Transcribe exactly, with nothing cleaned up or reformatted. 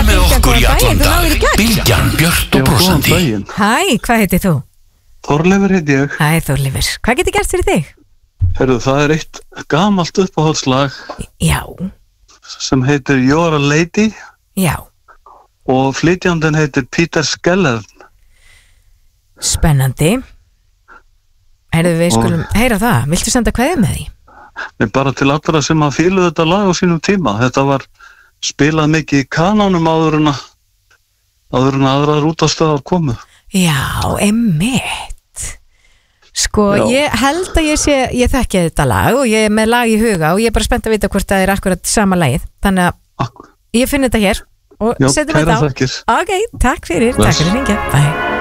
er með okkur í allan dag. Bylgjan, Björt og brosandi. Hæ, hvað heitir þú? Þorleifur heiti ég. Hæ, Þorleifur, hvað getur gert fyrir þig? Herru, það er eitt gamalt uppáhaldslag. Já. Sem heitir You're a Lady. Já. Og flytjandinn heitir Peter Skeller. Spennandi. Herðu, við skulum heyra það. Viltu senda kveðið með því? Nei, bara til allra sem að fílu þetta lag á sínum tíma. Þetta var spilað mikið í kanánum áður en að áður en aðrar útastöðar komu. Já, einmitt. Sko, Já. ég held að ég sé, ég þekki þetta lag og ég er með lag í huga og ég er bara spennt að vita hvort það er akkurat sama lagið. Þannig að ég finn þetta hér og setjum þetta á. Já, kæra þakkir. Ok, takk fyrir, Bless. Takk fyrir hringja. Bye.